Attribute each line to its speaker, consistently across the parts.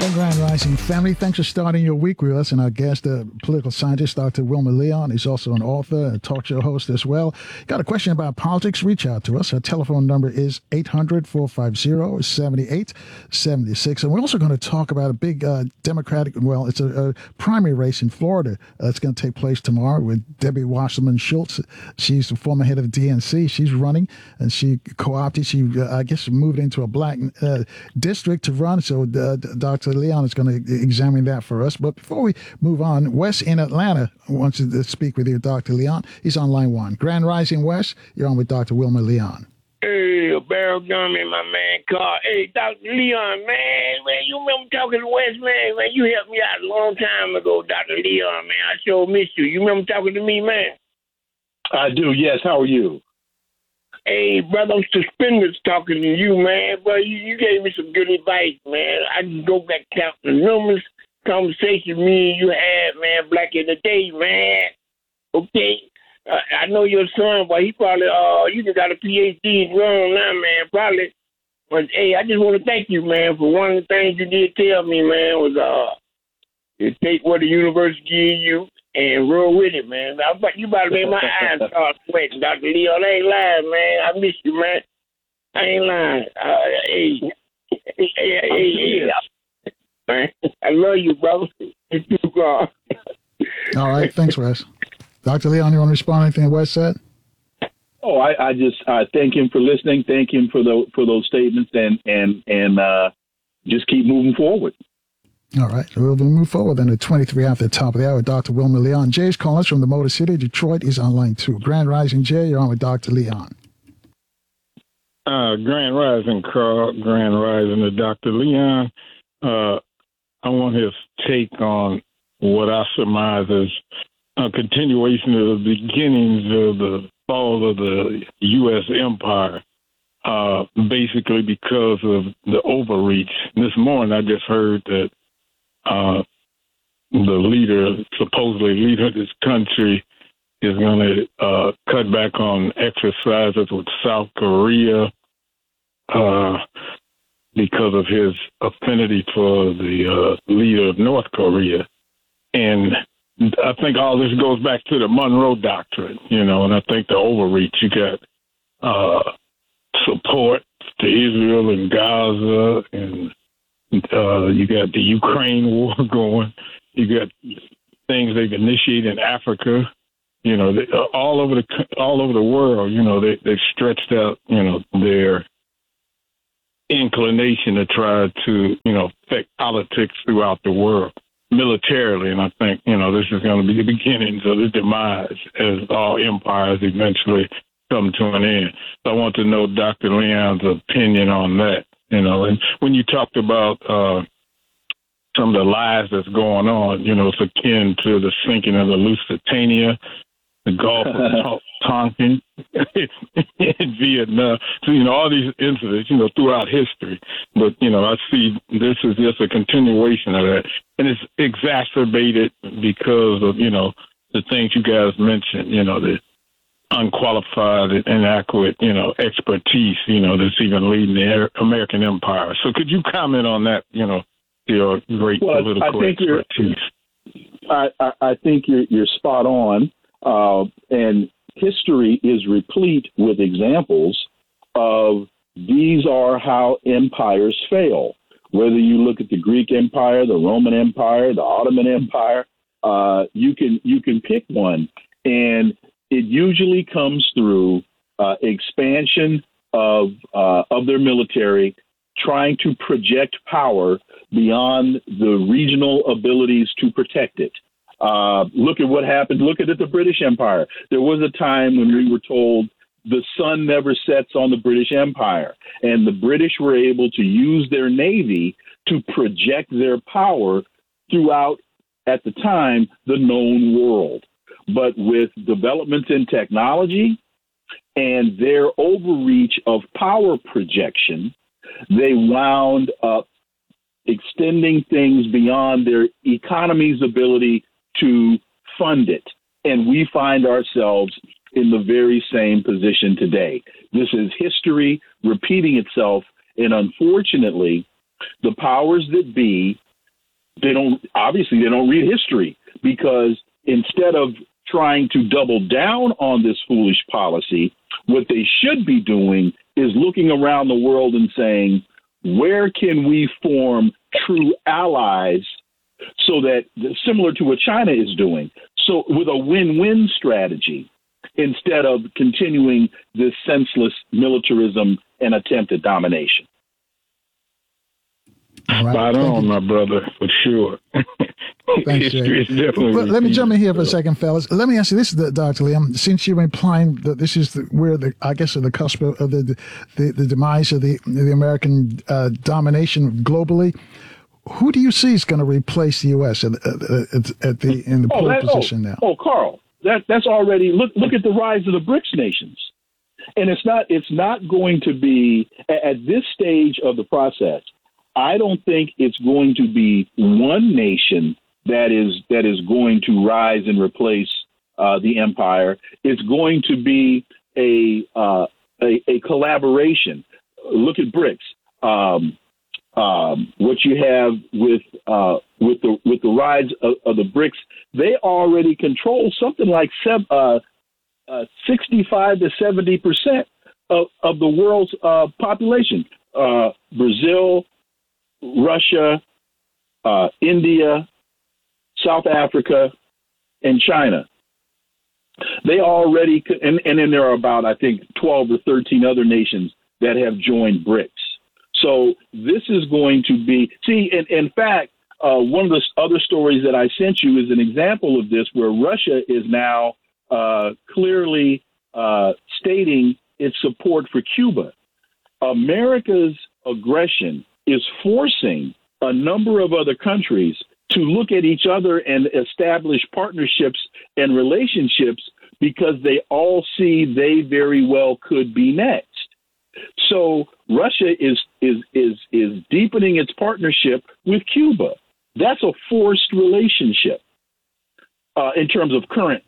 Speaker 1: Grand Rising family, thanks for starting your week with us. And our guest, political scientist, Dr. Wilmer Leon. He's also an author and talk show host as well. Got a question about politics? Reach out to us. Our telephone number is 800-450-7876. And we're also going to talk about a big Democratic, it's a primary race in Florida. It's going to take place tomorrow with Debbie Wasserman Schultz. She's the former head of DNC. She's running, and she co-opted. She, I guess, moved into a black district to run. So Dr. Leon is going to examine that for us. But before we move on, Wes in Atlanta wants to speak with you, Dr. Leon. He's on line one. Grand Rising, Wes. You're on with Dr. Wilmer Leon.
Speaker 2: Hey, Barrel Gummy, my man, Carl. Hey, Dr. Leon, man, you remember talking to Wes, man? You helped me out a long time ago, Dr. Leon, man. I sure miss you. You remember talking to me, man?
Speaker 3: I do, yes. How are you?
Speaker 2: Hey, brother, I'm suspended talking to you, man. But you gave me some good advice, man. I can go back to the numerous conversations me and you had, man, back in the day, man. Okay? I know your son, but he probably, you just got a PhD wrong now, man, probably. But, hey, I just want to thank you, man, for one of the things you did tell me, man, was you take what the university gave you and roll with it, man. You about to make my eyes start sweating, Dr. Leon. I ain't lying, man. I miss you, man. I ain't lying. Hey. Man, I love you, brother. It's too far.
Speaker 1: All right. Thanks, Wes. Dr. Leon, you want to respond to anything Wes said?
Speaker 3: Oh, I just thank him for listening. Thank him for those statements, and just keep moving forward.
Speaker 1: All right. We'll move forward then to 23 after the top of the hour with Dr. Wilmer Leon. Jay's calling us from the Motor City, Detroit. He's on line 2. Grand Rising, Jay. You're on with Dr. Leon.
Speaker 4: Grand Rising, Carl. Grand Rising to Dr. Leon. I want his take on what I surmise as a continuation of the beginnings of the fall of the U.S. empire, basically because of the overreach. This morning I just heard that the supposedly leader of this country is going to cut back on exercises with South Korea because of his affinity for the leader of North Korea. And I think all this goes back to the Monroe Doctrine, and I think the overreach. You got support to Israel and Gaza, and you got the Ukraine war going. You got things they've initiated in Africa. All over the world. They've stretched out. Their inclination to try to affect politics throughout the world militarily, and I think this is going to be the beginnings of the demise as all empires eventually come to an end. So I want to know Dr. Leon's opinion on that. And when you talked about some of the lies that's going on, it's akin to the sinking of the Lusitania, the Gulf of Tonkin in Vietnam. So, all these incidents, throughout history. But, I see this is just a continuation of that. And it's exacerbated because of, the things you guys mentioned, the unqualified and inadequate, expertise, that's even leading the American empire. So could you comment on that, your great political expertise?
Speaker 3: I think you're spot on. And history is replete with examples of these are how empires fail. Whether you look at the Greek Empire, the Roman Empire, the Ottoman Empire, you can pick one, and it usually comes through expansion of their military, trying to project power beyond the regional abilities to protect it. Look at what happened. Look at the British Empire. There was a time when we were told the sun never sets on the British Empire, and the British were able to use their navy to project their power throughout, at the time, the known world. But with developments in technology and their overreach of power projection, they wound up extending things beyond their economy's ability to fund it. And we find ourselves in the very same position today. This is history repeating itself. And unfortunately, the powers that be they don't read history, because instead of trying to double down on this foolish policy, what they should be doing is looking around the world and saying, where can we form true allies, so that, similar to what China is doing, so with a win-win strategy, instead of continuing this senseless militarism and attempt at domination.
Speaker 1: All right.
Speaker 4: Spot on, my brother, for sure.
Speaker 1: Thanks, Jay. Let me jump in here for a second, fellas. Let me ask you this, Dr. Liam. Since you're implying that this is where I guess at the cusp of the demise of the American domination globally, who do you see is going to replace the U.S. in the pole position now?
Speaker 3: Oh, Carl, that's already look at the rise of the BRICS nations, and it's not going to be at this stage of the process. I don't think it's going to be one nation that is going to rise and replace the empire. It's going to be a collaboration. Look at BRICS. What you have with the rise of the BRICS, they already control something like 65 to 70% of the world's population. Brazil, Russia, India, South Africa, and China. They already, and then there are about, I think, 12 or 13 other nations that have joined BRICS. So this is going to be, in fact, one of the other stories that I sent you is an example of this, where Russia is now clearly stating its support for Cuba. America's aggression is forcing a number of other countries to look at each other and establish partnerships and relationships, because they all see they very well could be next. So Russia is deepening its partnership with Cuba. That's a forced relationship in terms of current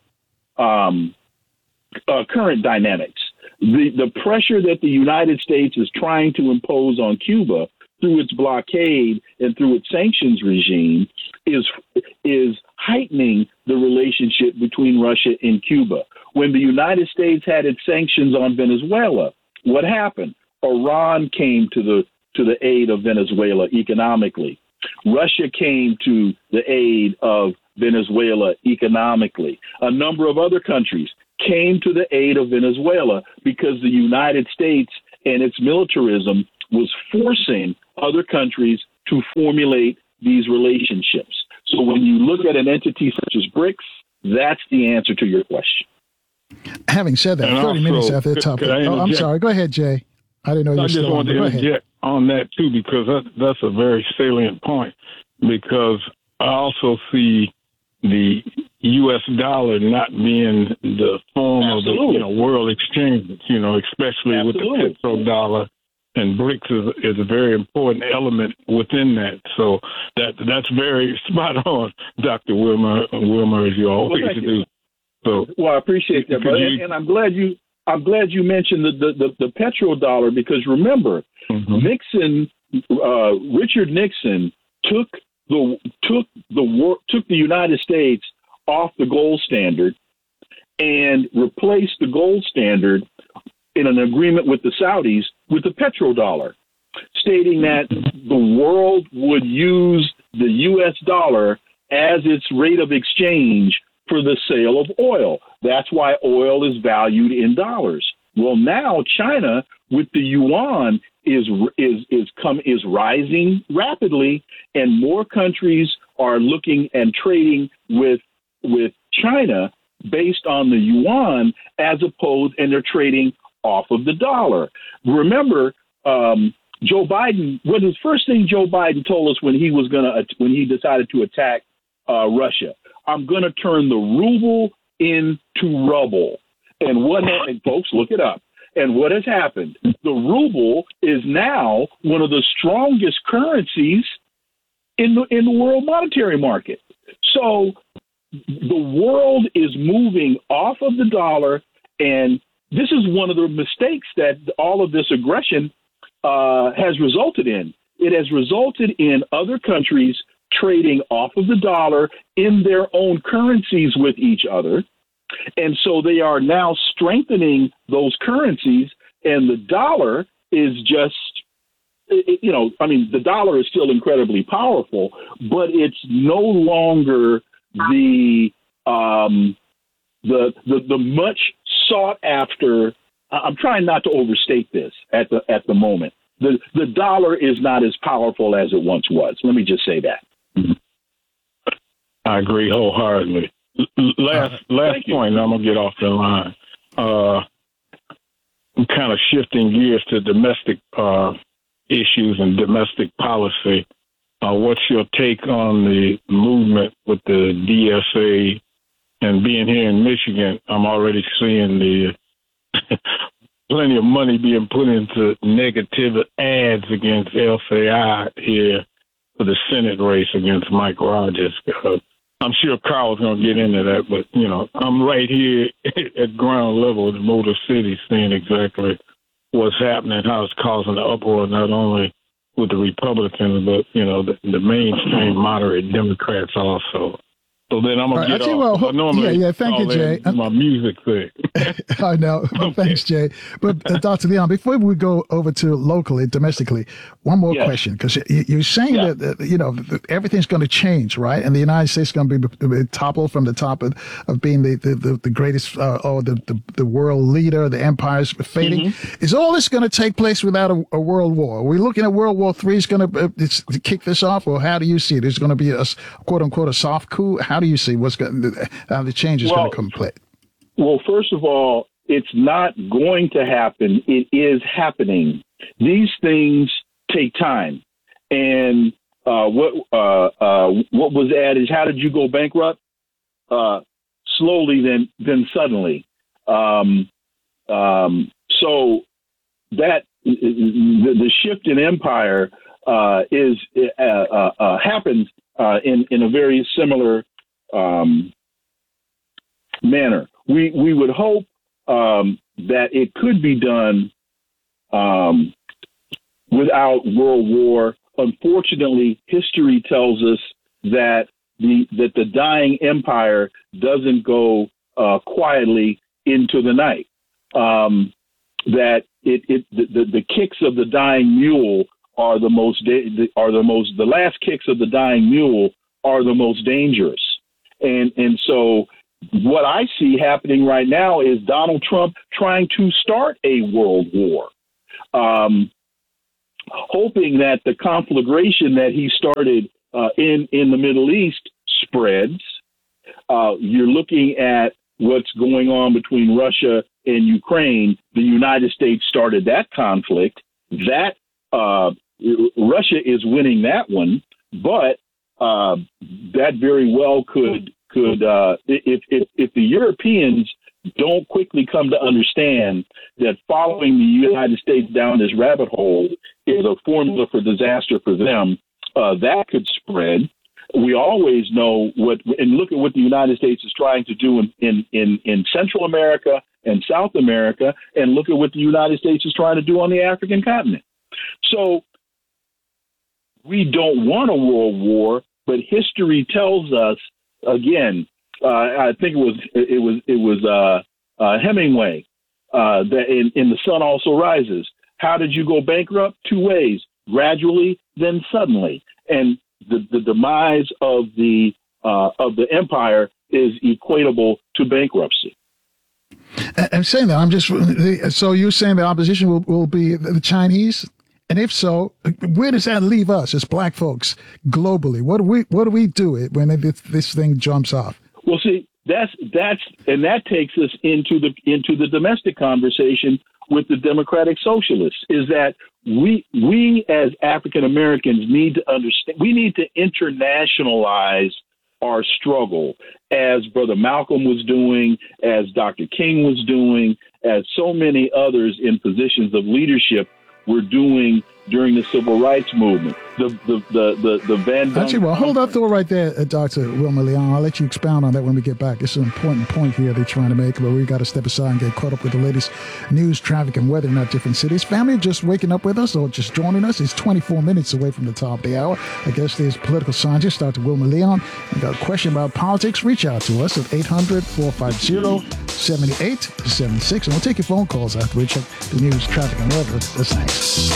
Speaker 3: dynamics. The pressure that the United States is trying to impose on Cuba through its blockade and through its sanctions regime is heightening the relationship between Russia and Cuba. When the United States had its sanctions on Venezuela, what happened? Iran came to the aid of Venezuela economically. Russia came to the aid of Venezuela economically. A number of other countries came to the aid of Venezuela because the United States and its militarism was forcing other countries to formulate these relationships. So when you look at an entity such as BRICS, that's the answer to your question.
Speaker 1: Having said that, 30 minutes after the topic. I'm sorry. Go ahead, Jay. I didn't know you were still on.
Speaker 4: I just wanted to interject on that, too, because that's a very salient point, because I also see the U.S. dollar not being the form
Speaker 3: Absolutely.
Speaker 4: of the world exchange, especially
Speaker 3: Absolutely.
Speaker 4: with the petrodollar. And BRICS is a very important element within that. So that's very spot on, Dr. Wilmer, as you always do. So,
Speaker 3: I appreciate that, brother. And I'm glad you mentioned the petrodollar, because remember, Nixon, Richard Nixon took the United States off the gold standard and replaced the gold standard in an agreement with the Saudis with the petrodollar, stating that the world would use the U.S. dollar as its rate of exchange for the sale of oil. That's why oil is valued in dollars. Well, now China, with the yuan, is rising rapidly, and more countries are looking and trading with China based on the yuan, and they're trading off of the dollar. Remember, Joe Biden, what the first thing Joe Biden told us when he decided to attack Russia, I'm going to turn the ruble into rubble. And folks, look it up. And what has happened? The ruble is now one of the strongest currencies in the world monetary market. So the world is moving off of the dollar, and this is one of the mistakes that all of this aggression has resulted in. It has resulted in other countries trading off of the dollar in their own currencies with each other. And so they are now strengthening those currencies, and the dollar is just, the dollar is still incredibly powerful, but it's no longer the much sought after. I'm trying not to overstate this at the moment. The dollar is not as powerful as it once was. Let me just say that.
Speaker 4: I agree wholeheartedly. Last point, and I'm gonna get off the line. I'm kind of shifting gears to domestic issues and domestic policy. What's your take on the movement with the DSA? And being here in Michigan, I'm already seeing the plenty of money being put into negative ads against LCI here for the Senate race against Mike Rogers. I'm sure Carl's going to get into that, but, I'm right here at ground level in Motor City seeing exactly what's happening, how it's causing the uproar, not only with the Republicans, but, the mainstream moderate Democrats also. So then I'm going to get off.
Speaker 1: Thank you, Jay.
Speaker 4: My music thing.
Speaker 1: I know.
Speaker 4: Okay.
Speaker 1: Thanks, Jay. But Dr. Leon, before we go over to locally, domestically, one more question, because you're saying that everything's going to change, right? And the United States is going to be toppled from the top of being the greatest or the world leader, the empire's fading. Mm-hmm. Is all this going to take place without a world war? Are we looking at World War III is going to kick this off, or how do you see it? Is going to be a quote unquote a soft coup? How do you see how the change is going to come play?
Speaker 3: Well, first of all, it's not going to happen. It is happening. These things take time. And what was added? How did you go bankrupt? Slowly, then suddenly. So that the shift in empire happens in a very similar manner. We would hope that it could be done without World War. Unfortunately, history tells us that the dying empire doesn't go quietly into the night. That the kicks of the dying mule are the last kicks of the dying mule are the most dangerous. And so what I see happening right now is Donald Trump trying to start a world war, hoping that the conflagration that he started in the Middle East spreads. You're looking at what's going on between Russia and Ukraine. The United States started that conflict. That Russia is winning that one, but that very well could if the Europeans don't quickly come to understand that following the United States down this rabbit hole is a formula for disaster for them, that could spread. We always know and look at what the United States is trying to do in Central America and South America, and look at what the United States is trying to do on the African continent. So we don't want a world war, but history tells us, again, I think it was Hemingway that in The Sun Also Rises. How did you go bankrupt? Two ways: gradually, then suddenly. And the demise of the empire is equatable to bankruptcy.
Speaker 1: I'm saying that so you're saying the opposition will be the Chinese? And if so, where does that leave us as black folks globally? What do we do when this thing jumps off?
Speaker 3: Well, see, that takes us into the domestic conversation with the democratic socialists. Is that we as African Americans need to understand? We need to internationalize our struggle, as Brother Malcolm was doing, as Dr. King was doing, as so many others in positions of leadership were doing during the civil rights movement. The Van Buren.
Speaker 1: Actually, well, hold that thought right there, Dr. Wilma Leon. I'll let you expound on that when we get back. It's an important point here they're trying to make, but we've got to step aside and get caught up with the latest news, traffic, and weather in our different cities. Family just waking up with us or just joining us. It's 24 minutes away from the top of the hour. Our guest is political scientist Dr. Wilma Leon. You got a question about politics? Reach out to us at 800-450-7876, and we'll take your phone calls after we check the news, traffic, and weather. That's next.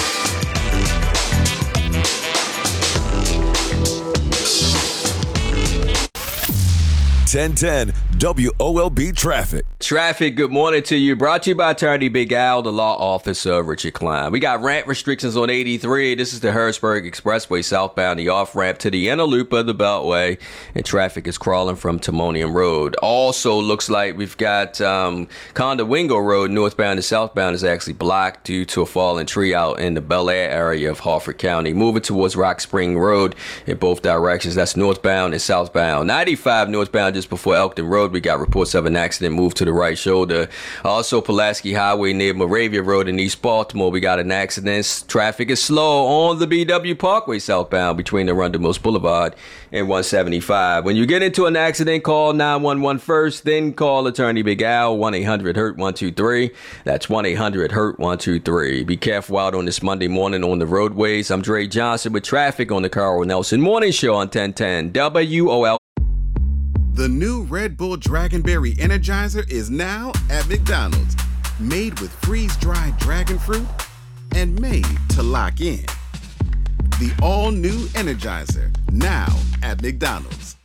Speaker 5: 1010 WOLB Traffic.
Speaker 6: Traffic, good morning to you. Brought to you by Attorney Big Al, the law office of Richard Klein. We got ramp restrictions on 83. This is the Harrisburg Expressway southbound, the off-ramp to the inner loop of the Beltway, and traffic is crawling from Timonium Road. Also looks like we've got Condowingo Road, northbound and southbound, is actually blocked due to a fallen tree out in the Bel Air area of Harford County. Moving towards Rock Spring Road in both directions. That's northbound and southbound. 95 northbound just before Elkton Road. We got reports of an accident, moved to the right shoulder. Also, Pulaski Highway near Moravia Road in East Baltimore, we got an accident. Traffic is slow on the BW Parkway southbound between the Arundel Mills Boulevard and 175. When you get into an accident, call 911 first, then call Attorney Big Al, 1-800-HURT-123. That's 1-800-HURT-123. Be careful out on this Monday morning on the roadways. I'm Dre Johnson with traffic on the Carl Nelson Morning Show on 1010 WOL.
Speaker 7: The new Red Bull Dragonberry Energizer is now at McDonald's. Made with freeze-dried dragon fruit and made to lock in. The all-new Energizer, now at McDonald's.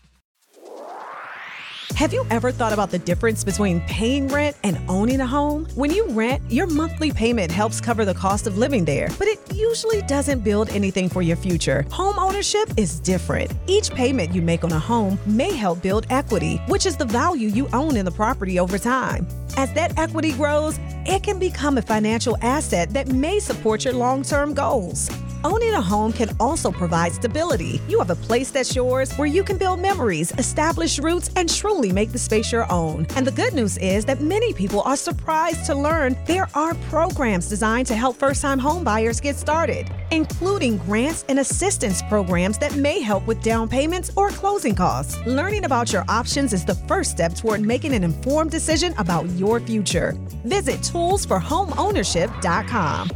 Speaker 8: Have you ever thought about the difference between paying rent and owning a home? When you rent, your monthly payment helps cover the cost of living there, but it usually doesn't build anything for your future. Home ownership is different. Each payment you make on a home may help build equity, which is the value you own in the property over time. As that equity grows, it can become a financial asset that may support your long-term goals. Owning a home can also provide stability. You have a place that's yours where you can build memories, establish roots, and truly make the space your own. And the good news is that many people are surprised to learn there are programs designed to help first-time home buyers get started, including grants and assistance programs that may help with down payments or closing costs. Learning about your options is the first step toward making an informed decision about your future. Visit toolsforhomeownership.com.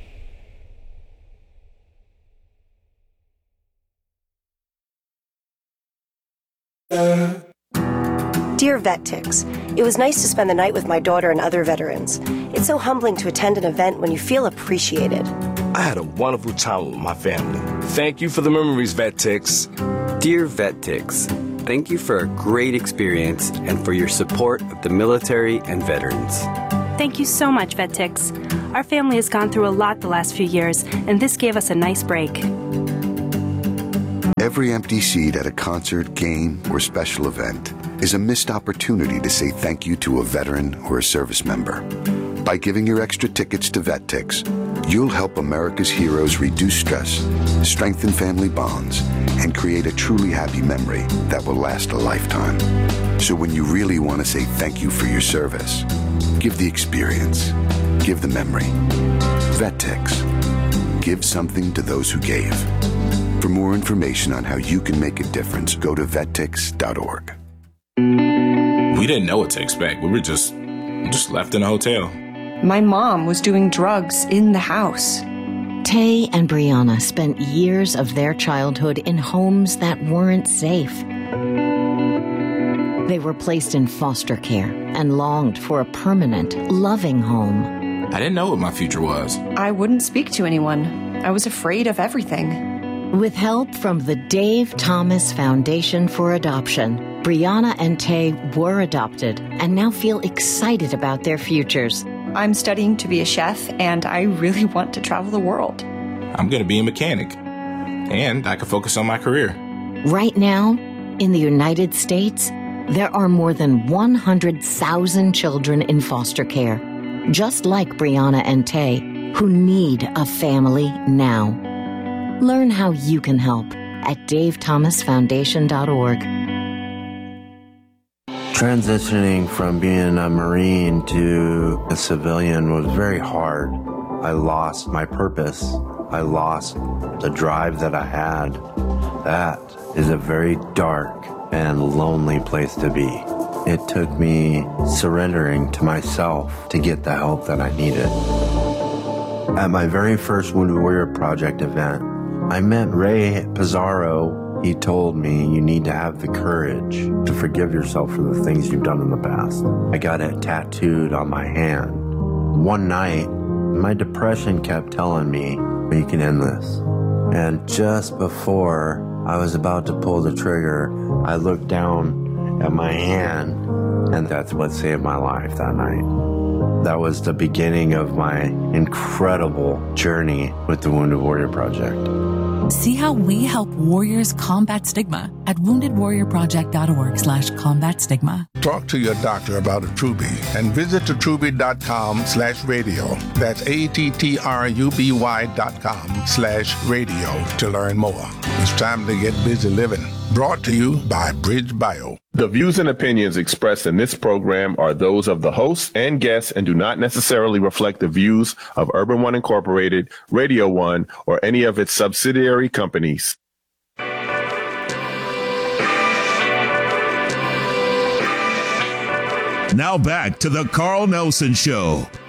Speaker 9: Dear VetTix, it was nice to spend the night with my daughter and other veterans. It's so humbling to attend an event when you feel appreciated.
Speaker 10: I had a wonderful time with my family. Thank you for the memories, VetTix.
Speaker 11: Dear VetTix, thank you for a great experience and for your support of the military and veterans.
Speaker 12: Thank you so much, VetTix. Our family has gone through a lot the last few years, and this gave us a nice break.
Speaker 13: Every empty seat at a concert, game, or special event is a missed opportunity to say thank you to a veteran or a service member. By giving your extra tickets to VetTix, you'll help America's heroes reduce stress, strengthen family bonds, and create a truly happy memory that will last a lifetime. So when you really want to say thank you for your service, give the experience, give the memory. VetTix. Give something to those who gave. For more information on how you can make a difference, go to vettix.org.
Speaker 14: We didn't know what to expect. We were just left in a hotel.
Speaker 15: My mom was doing drugs in the house.
Speaker 16: Tay and Brianna spent years of their childhood in homes that weren't safe. They were placed in foster care and longed for a permanent, loving home.
Speaker 14: I didn't know what my future was.
Speaker 15: I wouldn't speak to anyone. I was afraid of everything.
Speaker 16: With help from the Dave Thomas Foundation for Adoption, Brianna and Tay were adopted and now feel excited about their futures.
Speaker 15: I'm studying to be a chef, and I really want to travel the world.
Speaker 14: I'm going to be a mechanic, and I can focus on my career.
Speaker 16: Right now, in the United States, there are more than 100,000 children in foster care, just like Brianna and Tay, who need a family now. Learn how you can help at davethomasfoundation.org.
Speaker 17: Transitioning from being a Marine to a civilian was very hard. I lost my purpose. I lost the drive that I had. That is a very dark and lonely place to be. It took me surrendering to myself to get the help that I needed. At my very first Wounded Warrior Project event, I met Ray Pizarro. He told me you need to have the courage to forgive yourself for the things you've done in the past. I got it tattooed on my hand. One night, my depression kept telling me, you can end this. And just before I was about to pull the trigger, I looked down at my hand, and that's what saved my life that night. That was the beginning of my incredible journey with the Wounded Warrior Project.
Speaker 18: See how we help warriors combat stigma at woundedwarriorproject.org/combat stigma.
Speaker 19: Talk to your doctor about Attruby and visit attruby.com/radio. That's ATTRUBY.com/radio to learn more. It's time to get busy living. Brought to you by Bridge Bio.
Speaker 20: The views and opinions expressed in this program are those of the hosts and guests and do not necessarily reflect the views of Urban One Incorporated, Radio One, or any of its subsidiary companies.
Speaker 21: Now back to the Carl Nelson Show